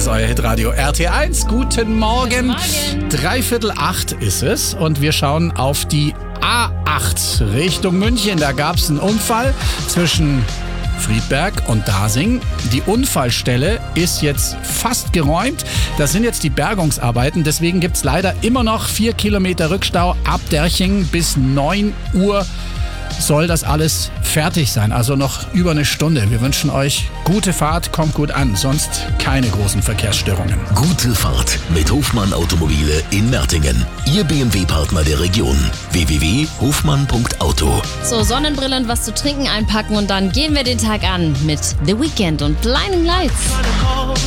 euer Hitradio RT1. Guten Morgen. Morgen. 7:45 ist es und wir schauen auf die A8 Richtung München. Da gab es einen Unfall zwischen Friedberg und Dasing. Die Unfallstelle ist jetzt fast geräumt. Das sind jetzt die Bergungsarbeiten. Deswegen gibt es leider immer noch 4 Kilometer Rückstau ab Derching. Bis 9 Uhr soll das alles fertig sein. Also noch über eine Stunde. Wir wünschen euch gute Fahrt, kommt gut an. Sonst keine großen Verkehrsstörungen. Gute Fahrt mit Hofmann Automobile in Mertingen. Ihr BMW-Partner der Region. www.hofmann.auto. So, Sonnenbrille und was zu trinken einpacken und dann gehen wir den Tag an mit The Weeknd und Blinding Lights.